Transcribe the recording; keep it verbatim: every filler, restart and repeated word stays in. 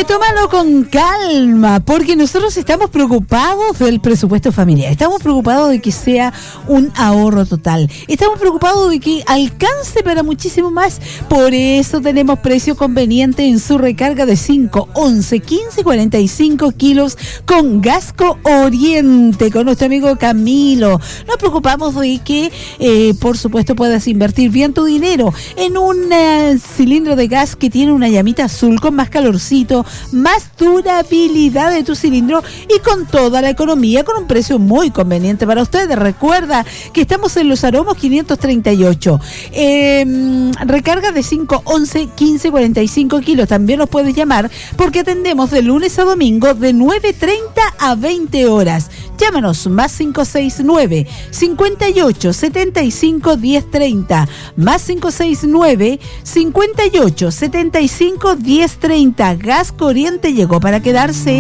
Oye, tómalo con calma, porque nosotros estamos preocupados del presupuesto familiar. Estamos preocupados de que sea un ahorro total. Estamos preocupados de que alcance para muchísimo más. Por eso tenemos precio conveniente en su recarga de cinco, once, quince, cuarenta y cinco kilos con Gasco Oriente, con nuestro amigo Camilo. Nos preocupamos de que, eh, por supuesto, puedas invertir bien tu dinero en un uh, cilindro de gas que tiene una llamita azul con más calorcito, más durabilidad de tu cilindro y con toda la economía, con un precio muy conveniente para ustedes. Recuerda que estamos en Los Aromos quinientos treinta y ocho. Eh, recarga de cinco, once, quince, cuarenta y cinco kilos. También los puedes llamar porque atendemos de lunes a domingo de nueve treinta a veinte horas. Llámanos más cinco seis nueve, cincuenta y ocho, setenta y cinco, diez treinta, más cinco seis nueve, cincuenta y ocho, setenta y cinco, diez treinta. Gasco Oriente llegó para quedarse.